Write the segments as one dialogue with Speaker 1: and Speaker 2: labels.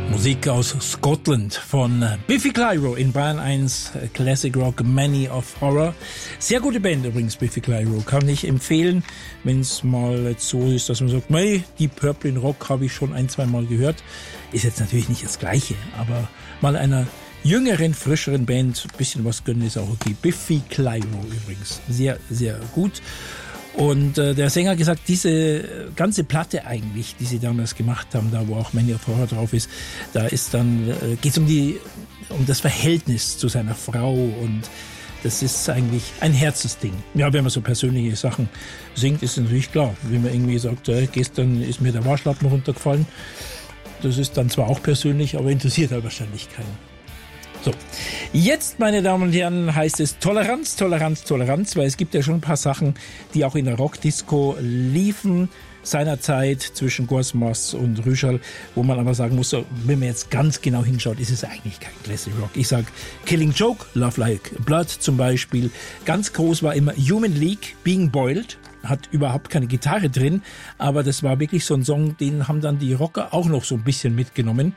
Speaker 1: Musik aus Scotland von Biffy Clyro in Bayern 1 Classic Rock Many of Horror. Sehr gute Band übrigens, Biffy Clyro. Kann ich empfehlen, wenn es mal jetzt so ist, dass man sagt, mei, die Purple in Rock habe ich schon ein, zwei Mal gehört. Ist jetzt natürlich nicht das Gleiche, aber mal einer jüngeren, frischeren Band ein bisschen was gönnen ist auch okay. Biffy Clyro übrigens. Sehr, sehr gut. Und der Sänger hat gesagt, diese ganze Platte eigentlich, die sie damals gemacht haben, da wo auch Many of Horror drauf ist, da ist dann geht's um das Verhältnis zu seiner Frau und das ist eigentlich ein Herzensding. Ja, wenn man so persönliche Sachen singt, ist natürlich klar. Wenn man irgendwie sagt, gestern ist mir der Waschlappen runtergefallen, das ist dann zwar auch persönlich, aber interessiert halt wahrscheinlich keinen. So, jetzt, meine Damen und Herren, heißt es Toleranz, Toleranz, Toleranz, weil es gibt ja schon ein paar Sachen, die auch in der Rockdisco liefen seinerzeit zwischen Gorsmas und Rüschel, wo man aber sagen muss, wenn man jetzt ganz genau hinschaut, ist es eigentlich kein Classic Rock. Ich sag Killing Joke, Love Like Blood zum Beispiel. Ganz groß war immer Human League, Being Boiled. Hat überhaupt keine Gitarre drin, aber das war wirklich so ein Song, den haben dann die Rocker auch noch so ein bisschen mitgenommen.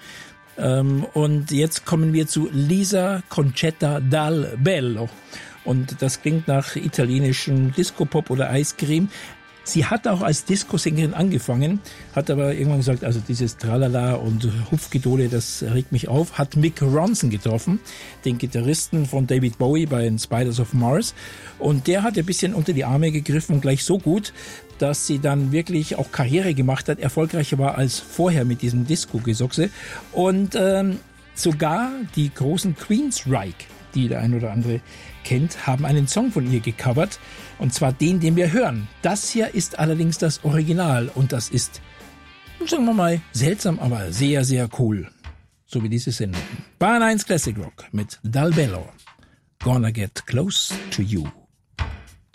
Speaker 1: Und jetzt kommen wir zu Lisa Concetta dal Bello. Und das klingt nach italienischem Disco-Pop oder Eiscreme. Sie hat auch als Disco-Sängerin angefangen, hat aber irgendwann gesagt, also dieses Tralala und Hupfgedole, das regt mich auf, hat Mick Ronson getroffen, den Gitarristen von David Bowie bei den Spiders of Mars. Und der hat ein bisschen unter die Arme gegriffen und gleich so gut, dass sie dann wirklich auch Karriere gemacht hat, erfolgreicher war als vorher mit diesem Disco-Gesochse. Und sogar die großen Queensryche, die der ein oder andere kennt, haben einen Song von ihr gecovert. Und zwar den wir hören. Das hier ist allerdings das Original. Und das ist, sagen wir mal, seltsam, aber sehr, sehr cool. So wie diese Sendung. Bayern 1 Classic Rock mit Dal Bello. Gonna Get Close to You.